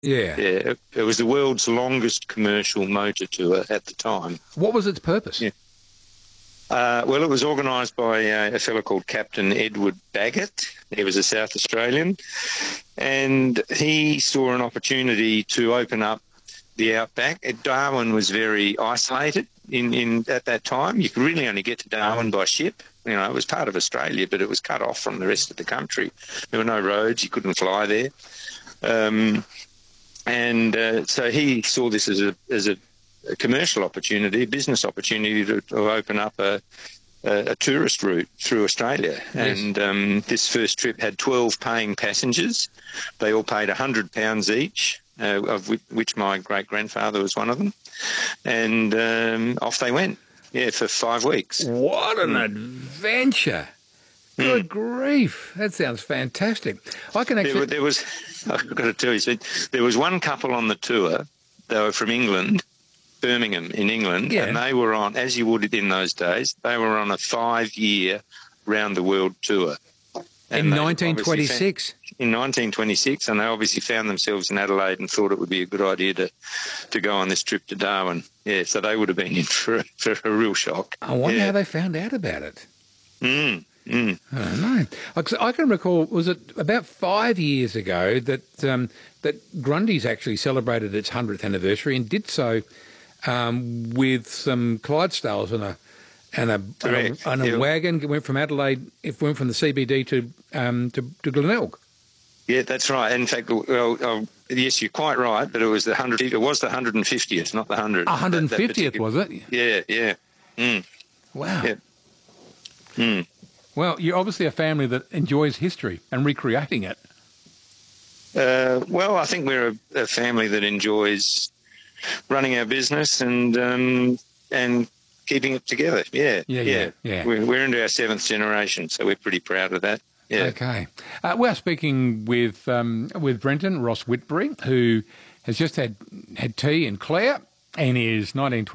Yeah. Yeah, it was the world's longest commercial motor tour at the time. What was its purpose? Yeah. Well, it was organised by a fellow called Captain Edward Baggett. He was a South Australian, and he saw an opportunity to open up the outback. Darwin was very isolated in at that time. You could really only get to Darwin by ship. You know, it was part of Australia, but it was cut off from the rest of the country. There were no roads. You couldn't fly there. So he saw this as a commercial opportunity, a business opportunity to open up a tourist route through Australia. Yes. And this first trip had 12 paying passengers. They all paid £100 each, of which my great-grandfather was one of them. And off they went, for 5 weeks. What an adventure. Good grief. That sounds fantastic. I can actually... I've got to tell you, there was one couple on the tour. They were from England, Birmingham in England, and they were on, as you would in those days, they were on a 5-year round-the-world tour. In 1926? In 1926, and they obviously found themselves in Adelaide and thought it would be a good idea to go on this trip to Darwin. Yeah, so they would have been in for a real shock. I wonder how they found out about it. I don't know. I can recall, was it about 5 years ago that Grundy's actually celebrated its 100th anniversary and did so with some Clydesdales and a wagon. It went from Adelaide. It went from the CBD to Glenelg. Yeah, that's right. In fact, yes, you're quite right. But it was the 100th. It was the 150th, not the 100th. 150th, was it? Yeah. Wow. Yeah. Well, you're obviously a family that enjoys history and recreating it. Well, I think we're a family that enjoys running our business and keeping it together. Yeah. We're into our 7th generation, so we're pretty proud of that. Yeah. Okay. We're speaking with Brenton Ross Whitbury, who has just had tea in Clare and is 1920.